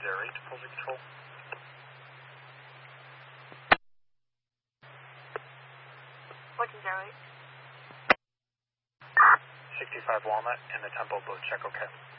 1408, Posing Control. 1408. 65 Walnut in the Temple, boat check, okay.